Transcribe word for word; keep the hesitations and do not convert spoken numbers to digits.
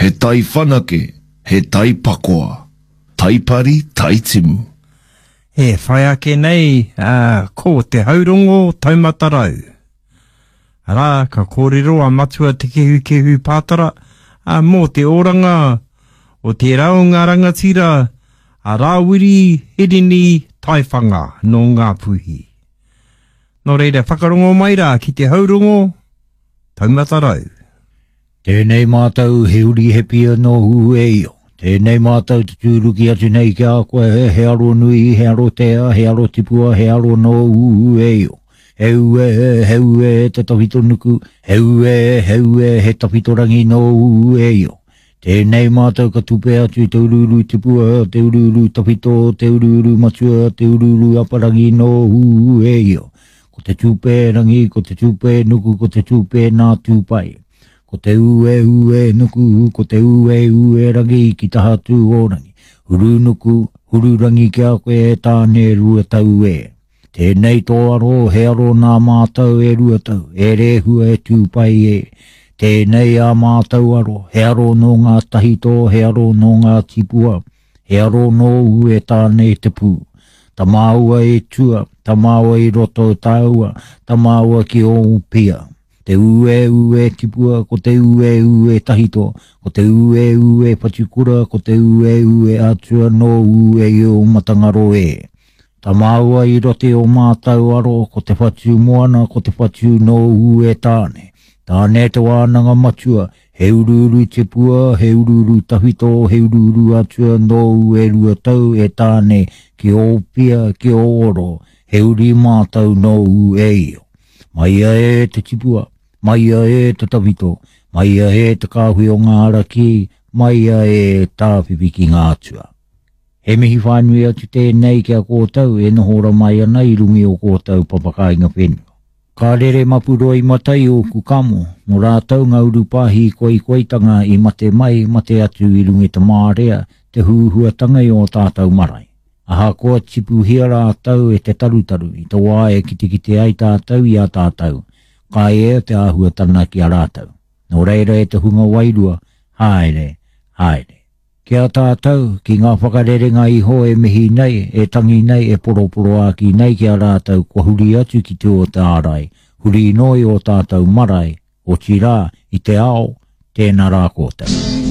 He tai whanake, he tai pakoa. Taipari, taitimu. He whaiake nei, uh, ko te haurongo taumatarau. Ara, ka kōrero a matua te kehu kehu pātara, a mō te oranga, o te raunga rangatira, a rāwiri, herini, taiwhanga, no ngā puhi. Nō reira, whakarongo mai rā ki te haurongo, taumatarau. Tēnei mātou he uri he pia no hu e io. Tēnei mātou te tūruki atu nei ki a koe he, he aro nui, he aro tea, he aro tipua, he aro no hu e io. He ue, he ue, te tawhito nuku, he ue, he ue, he tawhito rangi no hu e io. Tēnei mātou ka tupe atu te ururu tipua, te ururu tawhito, te ururu matua, te ururu aparangi no hu e io. Ko te tupe rangi, ko te tupe nuku, ko te tupe nā tūpai. Ko te ue ue nuku, ko te ue ue rangi ki taha tū o rangi. Huru nuku, huru rangi kia koe e tāne rua tau e. Tēnei tō aro, he aro nā mātou e rua tau, e rehua e tūpai e. Tēnei a mātou aro, he aro no ngā tahito, he aro no ngā tipua, he aro no ue tāne te pū. Ta māua e tua, ta māua i roto taua, ta māua ki o upia. Te ue ue tipua, ko te ue ue tahito, ko te ue ue patikura, ko te ue ue atua no ue i o matangaro e. Ta māua i rote o mātau aro, ko te whatiu moana, ko te whatiu no ue tāne. Tāne te wānanga matua, he ururu tipua, he ururu tahito, he ururu atua no ue rua tau e tāne ki o pia, ki o oro, he uri mātau no ue io. Mai e te tipua. Mai e te tawhito, mai e te kāhui o ngā raki, mai e tāwhipi ki ngā atua. He mihi whānui atu tēnei kia kōtau, e nohora mai ana i rungi o kōtau papakainga whenua. Ka rere mapuroi matai o kukamo, mo rātau ngā urupahi koi koitanga i mate mai, mate atu i rungi te mārea, te huhuatanga i o tātau marai. Aha koa tipu hia rātau e te tarutaru, i te wā e kite kite ai tātau i a tātau. Ka e te āhuatana ki a rātau. Nō reira e te hunga wairua, haere, haere. Kia tātau, ki ngā whakarerenga iho e mihi nei, e tangi nei, e poroporo a ki nei ki a rātau, ko huri atu ki te o te ārai, huri noi o tātau marai, o tirā, i te ao, tēnā rā kōtau.